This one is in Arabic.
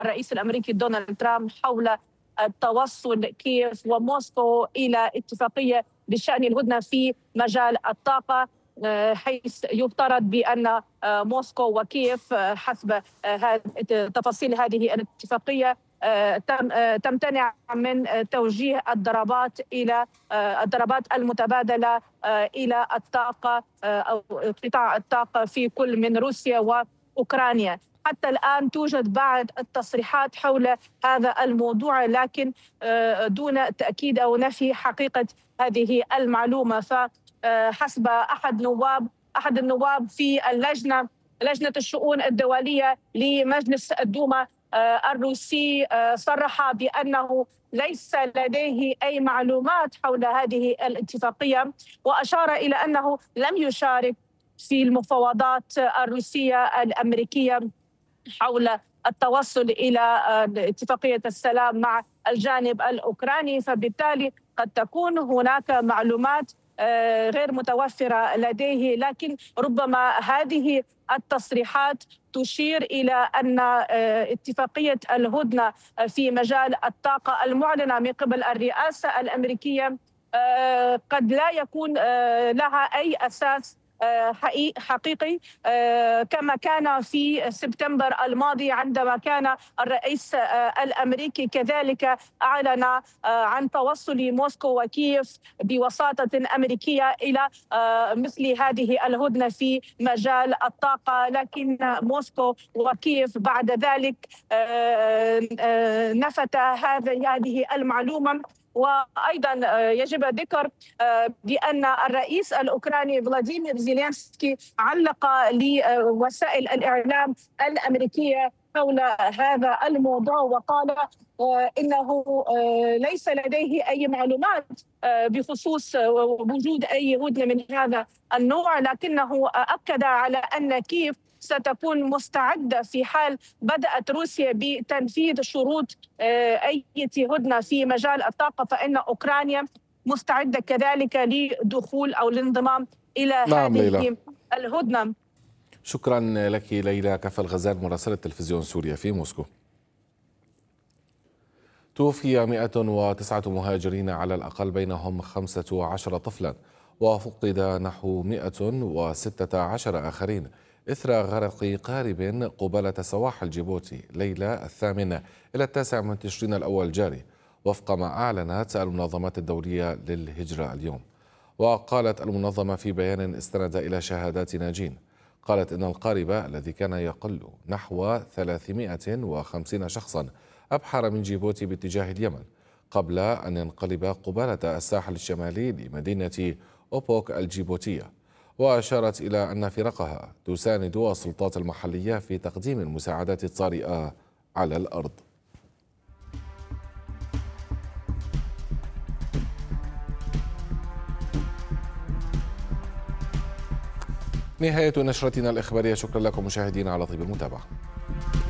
الرئيس الأمريكي دونالد ترامب حول التوصل كييف وموسكو إلى اتفاقية بشأن الهدنة في مجال الطاقة، حيث يفترض بأن موسكو وكييف حسب تفاصيل هذه الاتفاقية تمتنع من توجيه الضربات المتبادلة إلى الطاقة أو قطاع الطاقة في كل من روسيا وأوكرانيا. حتى الآن توجد بعض التصريحات حول هذا الموضوع، لكن دون تأكيد أو نفي حقيقة هذه المعلومة. فحسب أحد النواب في لجنة الشؤون الدولية لمجلس الدوما الروسي صرح بأنه ليس لديه أي معلومات حول هذه الاتفاقية، وأشار إلى أنه لم يشارك في المفاوضات الروسية الأمريكية حول التوصل إلى اتفاقية السلام مع الجانب الأوكراني، فبالتالي قد تكون هناك معلومات غير متوفرة لديه. لكن ربما هذه التصريحات تشير إلى أن اتفاقية الهدنة في مجال الطاقة المعلنة من قبل الرئاسة الأمريكية قد لا يكون لها أي أساس حقيقي، كما كان في سبتمبر الماضي عندما كان الرئيس الأمريكي كذلك أعلن عن توصل موسكو وكييف بوساطة أمريكية إلى مثل هذه الهدنة في مجال الطاقة، لكن موسكو وكييف بعد ذلك نفت هذه المعلومة. وأيضا يجب ذكر بأن الرئيس الأوكراني فلاديمير زيلينسكي علق لوسائل الإعلام الأمريكية حول هذا الموضوع، وقال إنه ليس لديه أي معلومات بخصوص وجود أي هدنة من هذا النوع، لكنه أكد على أن كييف ستكون مستعدة في حال بدأت روسيا بتنفيذ شروط أي هدنة في مجال الطاقة، فإن أوكرانيا مستعدة كذلك لدخول أو الانضمام إلى هذه ليلى الهدنة. شكرا لك ليلى كفى الغزال مراسلة تلفزيون سوريا في موسكو. توفي 109 مهاجرين على الأقل، بينهم 15 طفلا، وفقد نحو 116 آخرين إثر غرق قارب قبالة سواحل جيبوتي ليلة 8 إلى 9 من تشرين الأول جاري، وفق ما أعلنت المنظمات الدولية للهجرة اليوم. وقالت المنظمة في بيان استند إلى شهادات ناجين، قالت إن القارب الذي كان يقل نحو 350 شخصا أبحر من جيبوتي باتجاه اليمن قبل أن ينقلب قبالة الساحل الشمالي لمدينة أوبوك الجيبوتية. وأشارت إلى أن فرقها تساند السلطات المحلية في تقديم المساعدات الطارئة على الأرض. نهاية نشرتنا الإخبارية، شكرا لكم مشاهدينا على طيب المتابعة.